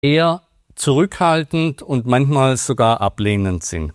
eher zurückhaltend und manchmal sogar ablehnend sind.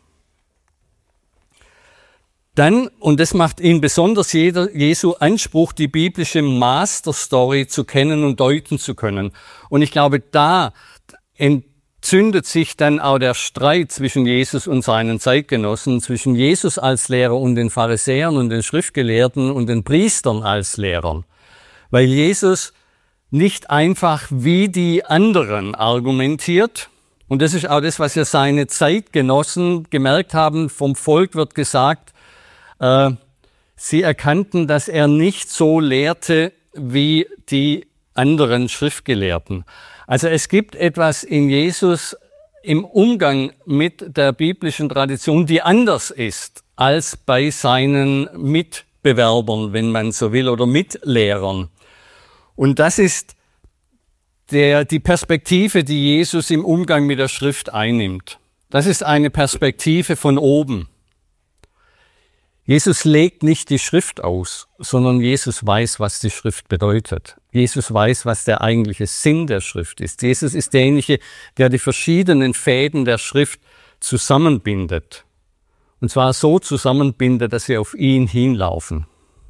Dann, und das macht ihn besonders Jesu Anspruch, die biblische Masterstory zu kennen und deuten zu können. Und ich glaube, da entzündet sich dann auch der Streit zwischen Jesus und seinen Zeitgenossen, zwischen Jesus als Lehrer und den Pharisäern und den Schriftgelehrten und den Priestern als Lehrern. Weil Jesus nicht einfach wie die anderen argumentiert. Und das ist auch das, was ja seine Zeitgenossen gemerkt haben. Vom Volk wird gesagt, sie erkannten, dass er nicht so lehrte wie die anderen Schriftgelehrten. Also es gibt etwas in Jesus im Umgang mit der biblischen Tradition, die anders ist als bei seinen Mitbewerbern, wenn man so will, oder Mitlehrern. Und das ist die Perspektive, die Jesus im Umgang mit der Schrift einnimmt. Das ist eine Perspektive von oben. Jesus legt nicht die Schrift aus, sondern Jesus weiß, was die Schrift bedeutet. Jesus weiß, was der eigentliche Sinn der Schrift ist. Jesus ist derjenige, der die verschiedenen Fäden der Schrift zusammenbindet. Und zwar so zusammenbindet, dass sie auf ihn hinlaufen.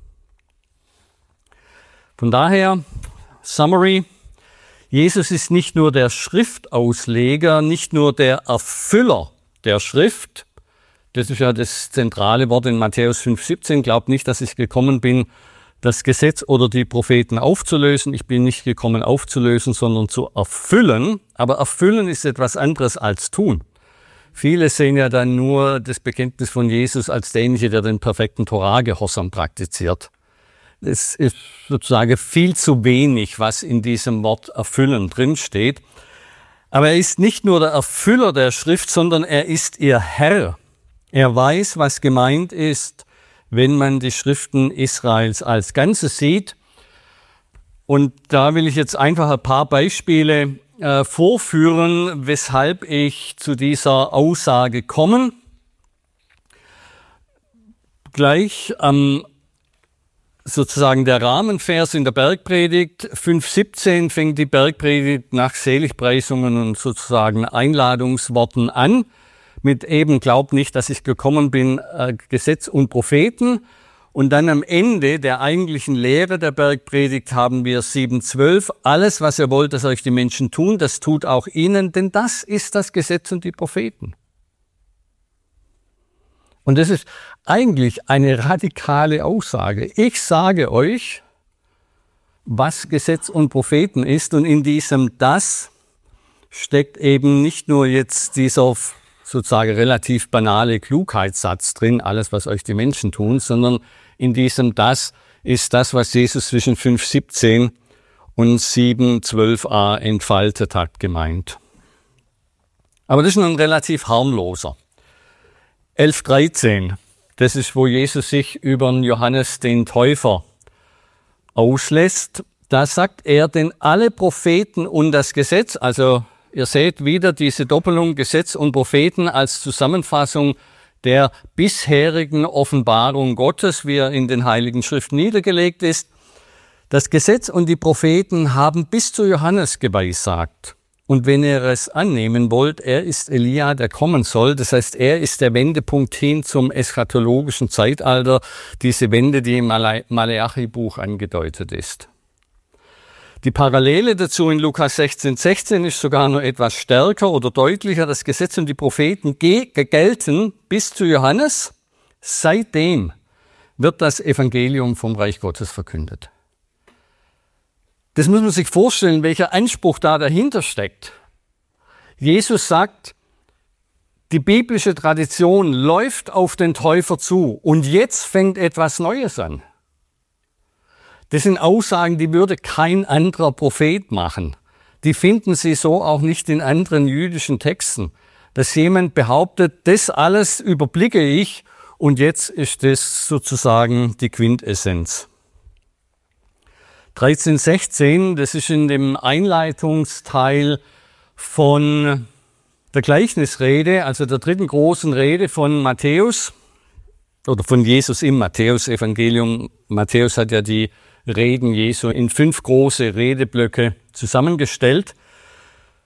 Von daher, Summary, Jesus ist nicht nur der Schriftausleger, nicht nur der Erfüller der Schrift. Das ist ja das zentrale Wort in Matthäus 5,17. Glaubt nicht, dass ich gekommen bin, das Gesetz oder die Propheten aufzulösen. Ich bin nicht gekommen aufzulösen, sondern zu erfüllen. Aber erfüllen ist etwas anderes als tun. Viele sehen ja dann nur das Bekenntnis von Jesus als derjenige, der den perfekten Torah-Gehorsam praktiziert. Es ist sozusagen viel zu wenig, was in diesem Wort erfüllen drinsteht. Aber er ist nicht nur der Erfüller der Schrift, sondern er ist ihr Herr. Er weiß, was gemeint ist, wenn man die Schriften Israels als Ganzes sieht. Und da will ich jetzt einfach ein paar Beispiele vorführen, weshalb ich zu dieser Aussage komme. Gleich sozusagen der Rahmenvers in der Bergpredigt, 5,17 fängt die Bergpredigt nach Seligpreisungen und sozusagen Einladungsworten an. Mit eben, glaubt nicht, dass ich gekommen bin, Gesetz und Propheten. Und dann am Ende der eigentlichen Lehre der Bergpredigt haben wir 7,12. Alles, was ihr wollt, dass euch die Menschen tun, das tut auch ihnen, denn das ist das Gesetz und die Propheten. Und das ist eigentlich eine radikale Aussage. Ich sage euch, was Gesetz und Propheten ist. Und in diesem Das steckt eben nicht nur jetzt dieser sozusagen relativ banale Klugheitssatz drin, alles, was euch die Menschen tun, sondern in diesem Das ist das, was Jesus zwischen 5,17 und 7,12a entfaltet hat, gemeint. Aber das ist ein relativ harmloser. 11,13, das ist, wo Jesus sich über Johannes den Täufer auslässt. Da sagt er, denn alle Propheten und das Gesetz, also ihr seht wieder diese Doppelung Gesetz und Propheten als Zusammenfassung der bisherigen Offenbarung Gottes, wie er in den Heiligen Schriften niedergelegt ist. Das Gesetz und die Propheten haben bis zu Johannes geweissagt. Und wenn ihr es annehmen wollt, er ist Elia, der kommen soll. Das heißt, er ist der Wendepunkt hin zum eschatologischen Zeitalter, diese Wende, die im Maleachi-Buch angedeutet ist. Die Parallele dazu in Lukas 16,16 ist sogar noch etwas stärker oder deutlicher. Das Gesetz und die Propheten gelten bis zu Johannes. Seitdem wird das Evangelium vom Reich Gottes verkündet. Das muss man sich vorstellen, welcher Anspruch da dahinter steckt. Jesus sagt, die biblische Tradition läuft auf den Täufer zu und jetzt fängt etwas Neues an. Das sind Aussagen, die würde kein anderer Prophet machen. Die finden Sie so auch nicht in anderen jüdischen Texten. Dass jemand behauptet, das alles überblicke ich und jetzt ist das sozusagen die Quintessenz. 13,16, das ist in dem Einleitungsteil von der Gleichnisrede, also der dritten großen Rede von Matthäus oder von Jesus im Matthäus-Evangelium. Matthäus hat ja die Reden Jesu in 5 große Redeblöcke zusammengestellt.